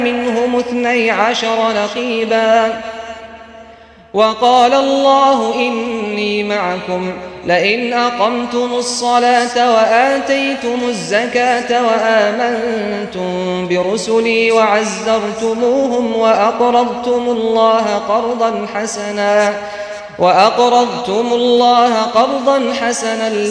منهم 12 نقيبا وقال الله إني معكم لئن أقمتم الصلاة وآتيتم الزكاة وآمنتم برسلي وعزرتموهم وأقرضتم الله قرضا حسنا